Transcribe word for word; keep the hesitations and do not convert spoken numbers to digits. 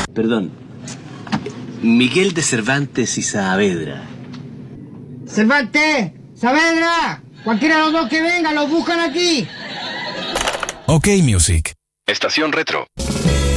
Perdón. Miguel de Cervantes y Saavedra. ¡Cervantes! ¡Saavedra! Cualquiera de los dos que venga, los buscan aquí. OK Music. Estación Retro.